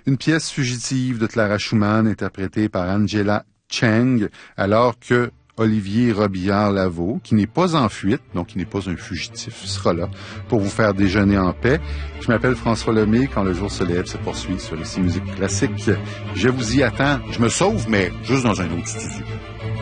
Une pièce fugitive de Clara Schumann interprétée par Angela Cheng, alors que Olivier Robillard-Lavaux, qui n'est pas en fuite, donc qui n'est pas un fugitif, sera là pour vous faire déjeuner en paix. Je m'appelle François Lemay. Quand le jour se lève, se poursuit sur les musique classique. Je vous y attends. Je me sauve, mais juste dans un autre studio.